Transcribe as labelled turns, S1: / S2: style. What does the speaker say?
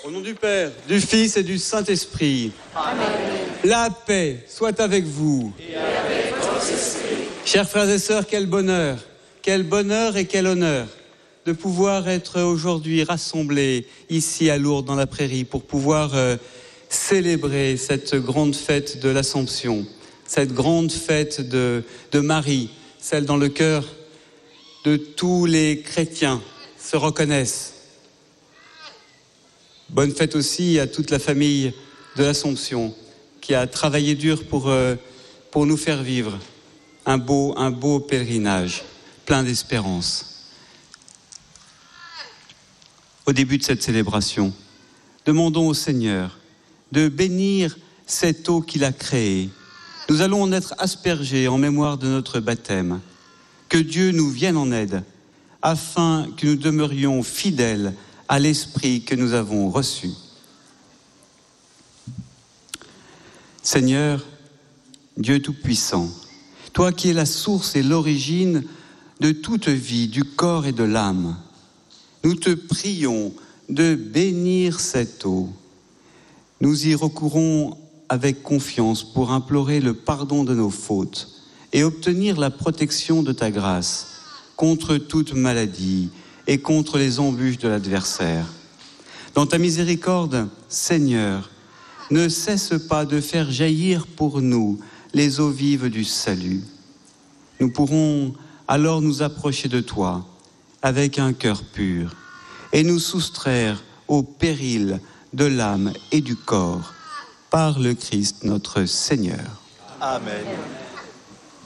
S1: Au nom du Père, du Fils et du Saint-Esprit. Amen. La paix soit avec vous. Et avec votre esprit. Chers frères et sœurs, quel bonheur et quel honneur de pouvoir être aujourd'hui rassemblés ici à Lourdes dans la Prairie pour pouvoir célébrer cette grande fête de l'Assomption, cette grande fête de Marie, celle dans le cœur de tous les chrétiens se reconnaissent. Bonne fête aussi à toute la famille de l'Assomption qui a travaillé dur pour nous faire vivre un beau pèlerinage plein d'espérance. Au début de cette célébration, demandons au Seigneur de bénir cette eau qu'il a créée. Nous allons en être aspergés en mémoire de notre baptême. Que Dieu nous vienne en aide, afin que nous demeurions fidèles à l'Esprit que nous avons reçu. Seigneur, Dieu Tout-Puissant, toi qui es la source et l'origine de toute vie, du corps et de l'âme, nous te prions de bénir cette eau. Nous y recourons avec confiance pour implorer le pardon de nos fautes et obtenir la protection de ta grâce contre toute maladie et contre les embûches de l'adversaire. Dans ta miséricorde, Seigneur, ne cesse pas de faire jaillir pour nous les eaux vives du salut. Nous pourrons alors nous approcher de toi avec un cœur pur et nous soustraire au péril de l'âme et du corps par le Christ notre Seigneur.
S2: Amen.